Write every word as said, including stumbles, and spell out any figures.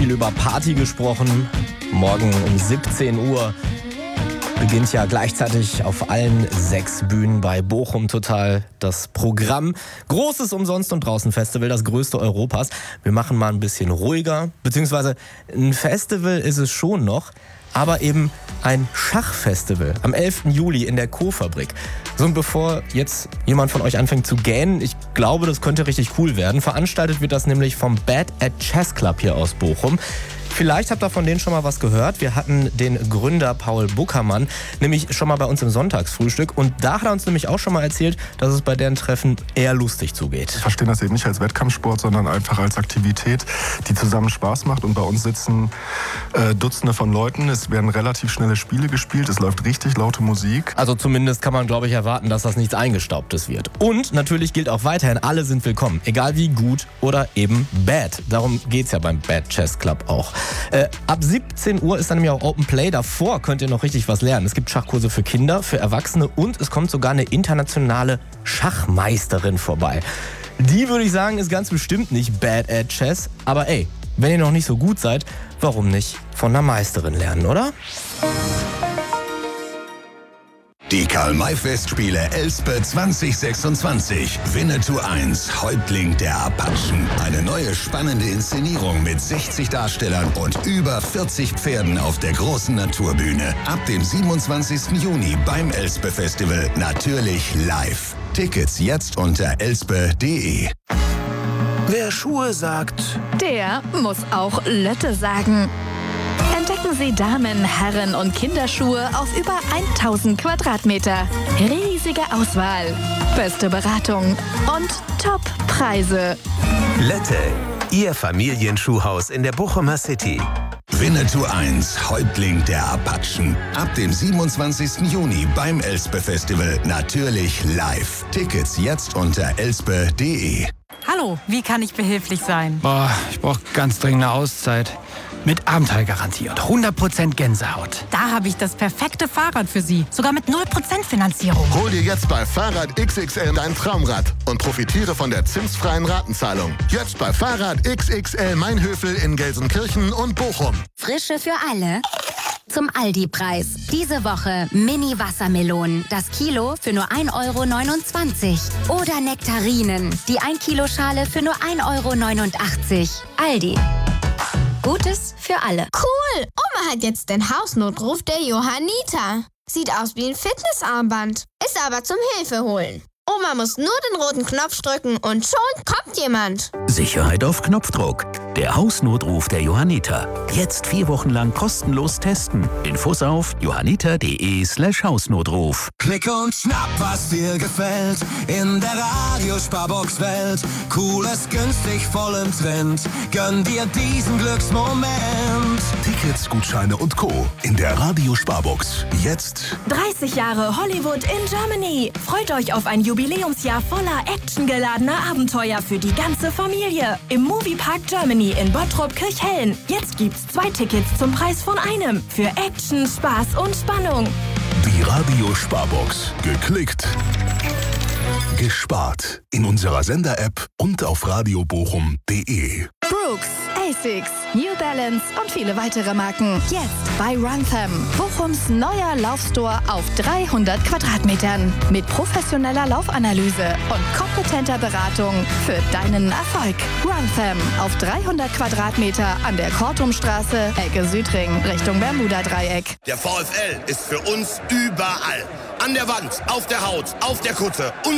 viel über Party gesprochen. Morgen um siebzehn Uhr beginnt ja gleichzeitig auf allen sechs Bühnen bei Bochum Total das Programm. Großes Umsonst- und Draußen-Festival, das größte Europas. Wir machen mal ein bisschen ruhiger, beziehungsweise ein Festival ist es schon noch, aber eben ein Schachfestival am elften Juli in der Co-Fabrik. So, und bevor jetzt jemand von euch anfängt zu gähnen, ich glaube, das könnte richtig cool werden. Veranstaltet wird das nämlich vom Bad at Chess Club hier aus Bochum. Vielleicht habt ihr von denen schon mal was gehört. Wir hatten den Gründer Paul Buckermann nämlich schon mal bei uns im Sonntagsfrühstück. Und da hat er uns nämlich auch schon mal erzählt, dass es bei deren Treffen eher lustig zugeht. Wir verstehen das eben nicht als Wettkampfsport, sondern einfach als Aktivität, die zusammen Spaß macht. Und bei uns sitzen äh, Dutzende von Leuten. Es werden relativ schnelle Spiele gespielt. Es läuft richtig laute Musik. Also zumindest kann man, glaube ich, erwarten, dass das nichts Eingestaubtes wird. Und natürlich gilt auch weiterhin, alle sind willkommen. Egal wie gut oder eben bad. Darum geht's ja beim Bad Chess Club auch. Äh, ab siebzehn Uhr ist dann nämlich auch Open Play. Davor könnt ihr noch richtig was lernen. Es gibt Schachkurse für Kinder, für Erwachsene und es kommt sogar eine internationale Schachmeisterin vorbei. Die, würde ich sagen, ist ganz bestimmt nicht bad at Chess. Aber ey, wenn ihr noch nicht so gut seid, warum nicht von einer Meisterin lernen, oder? Die Karl-May-Festspiele Elspe zwanzig sechsundzwanzig. Winnetou eins, Häuptling der Apachen. Eine neue spannende Inszenierung mit sechzig Darstellern und über vierzig Pferden auf der großen Naturbühne. Ab dem siebenundzwanzigsten Juni beim Elspe-Festival. Natürlich live. Tickets jetzt unter elspe punkt de. Wer Schuhe sagt, der muss auch Lötte sagen. Entdecken Sie Damen-, Herren- und Kinderschuhe auf über tausend Quadratmeter. Riesige Auswahl, beste Beratung und Top-Preise. Lette, Ihr Familienschuhhaus in der Bochumer City. Winnetou eins, Häuptling der Apachen. Ab dem siebenundzwanzigsten Juni beim Elspe-Festival. Natürlich live. Tickets jetzt unter elspe punkt de. Hallo, wie kann ich behilflich sein? Boah, ich brauche ganz dringend eine Auszeit. Mit Abenteuergarantie und hundert Prozent Gänsehaut. Da habe ich das perfekte Fahrrad für Sie. Sogar mit null Prozent Finanzierung. Hol dir jetzt bei Fahrrad X X L dein Traumrad und profitiere von der zinsfreien Ratenzahlung. Jetzt bei Fahrrad X X L Mainhöfel in Gelsenkirchen und Bochum. Frische für alle. Zum Aldi-Preis. Diese Woche Mini-Wassermelonen. Das Kilo für nur ein Euro neunundzwanzig. Oder Nektarinen. Die ein Kilo Schale für nur ein Euro neunundachtzig. Aldi. Gutes für alle. Cool! Oma hat jetzt den Hausnotruf der Johanniter. Sieht aus wie ein Fitnessarmband. Ist aber zum Hilfe holen. Oma muss nur den roten Knopf drücken und schon kommt jemand. Sicherheit auf Knopfdruck. Der Hausnotruf der Johanniter. Jetzt vier Wochen lang kostenlos testen. Infos auf johanniter.de slash Hausnotruf. Klick und schnapp, was dir gefällt. In der Radiosparbox-Welt. Cooles, günstig, voll im Trend. Gönn dir diesen Glücksmoment. Tickets, Gutscheine und Co. in der Radiosparbox. Jetzt dreißig Jahre Hollywood in Germany. Freut euch auf ein Jubiläumsjahr voller actiongeladener Abenteuer für die ganze Familie. Im Moviepark Germany in Bottrop-Kirchhellen. Jetzt gibt's zwei Tickets zum Preis von einem. Für Action, Spaß und Spannung. Die Radiosparbox. Geklickt. Gespart. In unserer Sender-App und auf radiobochum punkt de. Brooks, Asics, New Balance und viele weitere Marken. Jetzt bei Runtham. Bochums neuer Laufstore auf dreihundert Quadratmetern. Mit professioneller Laufanalyse und kompetenter Beratung für deinen Erfolg. Runtham auf dreihundert Quadratmeter an der Kortumstraße, Ecke Südring, Richtung Bermuda-Dreieck. Der VfL ist für uns überall. An der Wand, auf der Haut, auf der Kutte.